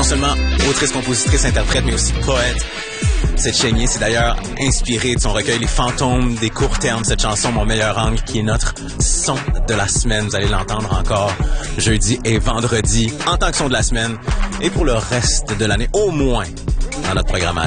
seulement autrice, compositrice, interprète, mais aussi poète. Cette Chénier, c'est d'ailleurs inspiré de son recueil Les Fantômes des courts termes, cette chanson Mon meilleur angle, qui est notre son de la semaine. Vous allez l'entendre encore jeudi et vendredi en tant que son de la semaine et pour le reste de l'année, au moins dans notre programmation.